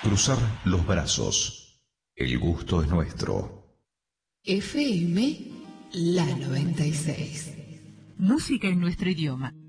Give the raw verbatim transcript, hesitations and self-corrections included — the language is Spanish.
Cruzar los brazos. El gusto es nuestro. F M La noventa y seis. Música en nuestro idioma.